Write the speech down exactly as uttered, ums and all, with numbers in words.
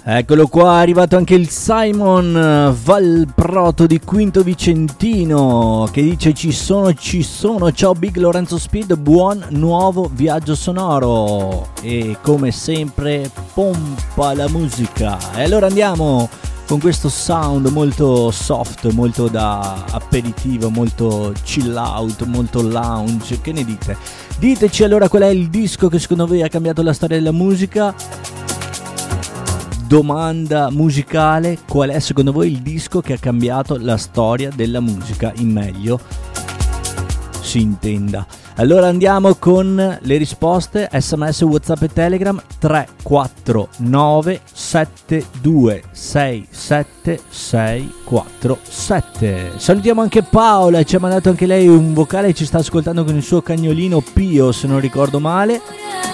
Eccolo qua, è arrivato anche il Simon Valproto di Quinto Vicentino che dice ci sono, ci sono, ciao Big Lorenzo Speed, buon nuovo viaggio sonoro e come sempre pompa la musica. E allora andiamo con questo sound molto soft, molto da aperitivo, molto chill out, molto lounge, che ne dite? Diteci allora qual è il disco che secondo voi ha cambiato la storia della musica. Domanda musicale: qual è secondo voi il disco che ha cambiato la storia della musica in meglio? Si intenda. Allora andiamo con le risposte sms, whatsapp e telegram tre quattro nove sette due sei sette sei quattro sette. Salutiamo anche Paola, ci ha mandato anche lei un vocale, ci sta ascoltando con il suo cagnolino Pio se non ricordo male.